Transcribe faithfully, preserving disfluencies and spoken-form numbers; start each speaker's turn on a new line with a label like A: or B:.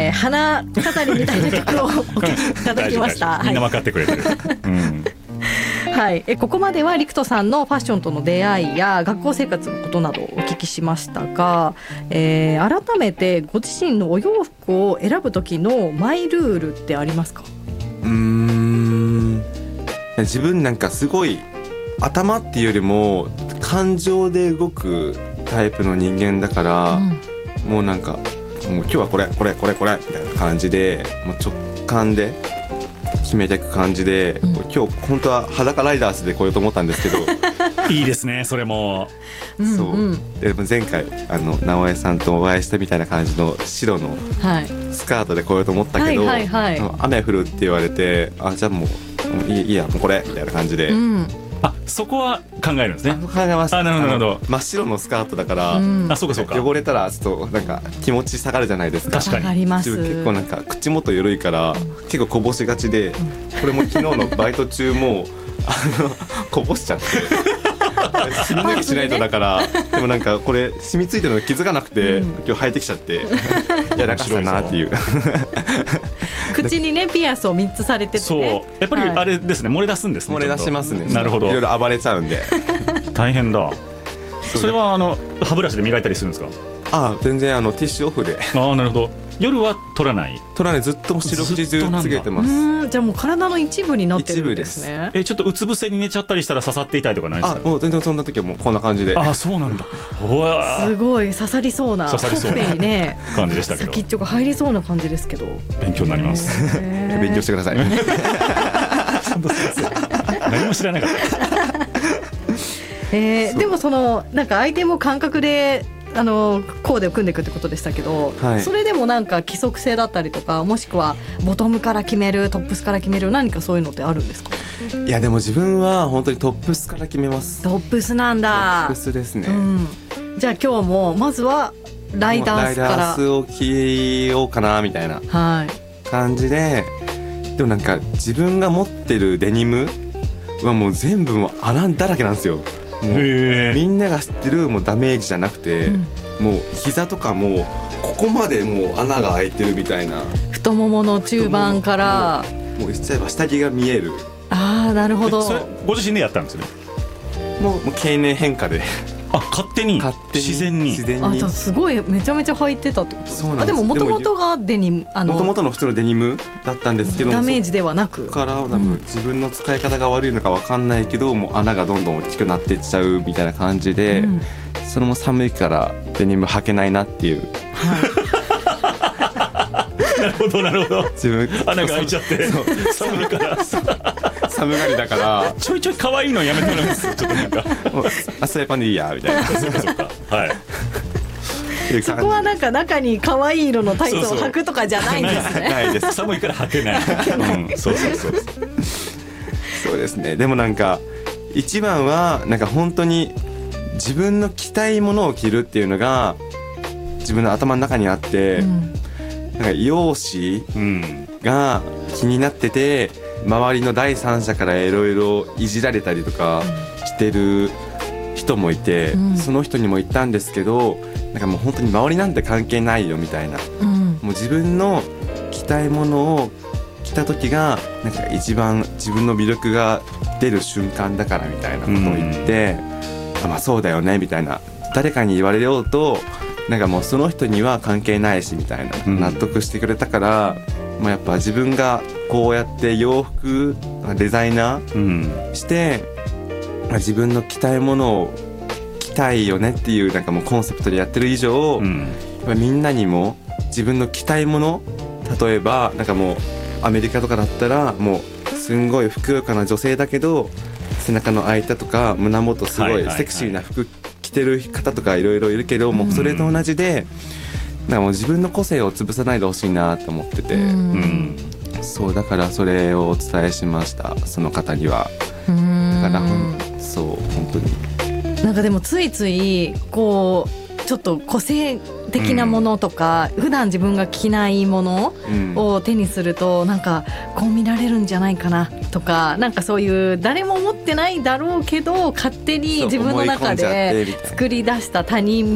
A: えー、花飾りみたいな曲をお聴きいただきました
B: みんな分かってくれてる、うん
A: はい、えここまでは陸斗さんのファッションとの出会いや学校生活のことなどをお聞きしましたが、えー、改めてご自身のお洋服を選ぶ時のマイルールってありますか？
C: うーん自分なんかすごい頭っていうよりも感情で動くタイプの人間だから、うん、もうなんかもう今日はこれこれこれこれみたいな感じでもう直感で決めていく感じで、うん、今日本当は裸ライダースで来ようと思ったんですけど
B: いいですねそれも
C: そう、うんうん、で前回あの直江さんとお会いしたみたいな感じの白のスカートで来ようと思ったけど、はいはいはい、雨降るって言われてあじゃあもういい、いいやもうこれみたいな感じで、うん、
B: あそこは考えるんですね。
C: 考えます。
B: あなるほどなるほど。
C: 真っ白のスカートだから、
B: うん、あそうかそうか
C: 汚れたらちょっとなんか気持ち下がるじゃないですか。
B: 確かに。
A: あります。
C: 自分結構なんか口元緩いから、うん、結構こぼしがちで、うん、これも昨日のバイト中もあのこぼしちゃって染み抜きしないとだからでもなんかこれ染みついてるの気づかなくて、うん、今日履いてきちゃってやらかしたなっていう
A: 口にねピアスをみっつされてて、ね、
B: そうやっぱりあれですね、はい、漏れ出すんですね。
C: 漏れ出しますね。
B: なるほど。
C: いろいろ暴れちゃうんで
B: 大変だ。それはあの歯ブラシで磨いたりするんですか？
C: ああ全然あのティッシュオフで。
B: ああなるほど。夜は取らない
C: 取らないずっと四六時中つけてます。
A: うんじゃあもう体の一部になってるんですね。
C: 一部です。
B: えちょっとうつ伏せに寝ちゃったりしたら刺さっていたいとかないですか？
C: あもう全然そんな時はもうこんな感じで。
B: あそうなんだ。うわ
A: すごい刺さりそうな
B: 刺さりそうな
A: ほっぺにね
B: 感じでしたけど
A: 先っちょが入りそうな感じですけど
B: 勉強になります。
C: 勉強してください
B: 何も知らなかった
A: えー、でもそのなんかアイテムを感覚であのコーデを組んでいくってことでしたけど、はい、それでもなんか規則性だったりとかもしくはボトムから決めるトップスから決める何かそういうのってあるんですか？
C: いやでも自分は本当にトップスから決めます。
A: トップスなんだ。
C: トップスですね、
A: うん、じゃあ今日もまずはライダースから
C: ライダースを着ようかなみたいな感じで、はい、でもなんか自分が持ってるデニムはもう全部もう穴だらけなんですよ。もうみんなが知ってるもうダメージじゃなくて、うん、もう膝とかもうここまでもう穴が開いてるみたいな
A: 太ももの中盤から
C: もう、もう言っちゃえば下着が見える。
A: ああなるほど。
B: それご自身でやったんですよね。
C: もう、もう経年変化で
B: あ勝手に
C: 勝手に
B: 自然に
C: 自然に
A: あじゃあすごいめちゃめちゃ履いてたってことですか？そうなんです。あでも元々がデニムあの
C: 元々の普通のデニムだったんですけど
A: ダメージではなく
C: から多分自分の使い方が悪いのか分かんないけど、うん、もう穴がどんどん大きくなっていっちゃうみたいな感じで、うん、それも寒いからデニム履けないなっていう、
B: はい、なるほどなるほど。自分穴が開いちゃって寒いから
C: 寒がりだから
B: ちょいちょい可愛いのやめてもらうんですよ。ちょっとなんか
C: 朝やパンでいいやみたいな
B: そうかそうかはい
A: そこはなんか中に可愛い色のタイツを履くとかじゃないんですね。
B: ないです寒いから履けない、うん、そうそうそう
C: そうですね。でもなんか一番はなんか本当に自分の着たいものを着るっていうのが自分の頭の中にあって、うん、なんか容姿が気になってて周りの第三者からいろいろいじられたりとかしてる人もいて、うん、その人にも言ったんですけどなんかもう本当に周りなんて関係ないよみたいな、うん、もう自分の着たいものを着た時がなんか一番自分の魅力が出る瞬間だからみたいなことを言って、うん、あまあそうだよねみたいな誰かに言われようとなんかもうその人には関係ないしみたいな、うん、納得してくれたからもうやっぱ自分がこうやって洋服デザイナーして、うん、自分の着たいものを着たいよねっていうなんかもうコンセプトでやってる以上、うん、みんなにも自分の着たいもの例えばなんかもうアメリカとかだったらもうすんごいふくよかな女性だけど背中の開いたとか胸元すごいセクシーな服着てる方とかいろいろいるけど、もうそれと同じでなんかもう自分の個性を潰さないでほしいなと思ってて、うんそうだからそれをお伝えしましたその方には。だからほんそう本当に
A: なんかでもついついこうちょっと個性的なものとか、うん、普段自分が着ないものを手にすると、うん、なんかこう見られるんじゃないかなとかなんかそういう誰も思ってないだろうけど勝手に自分の中で作り出した他人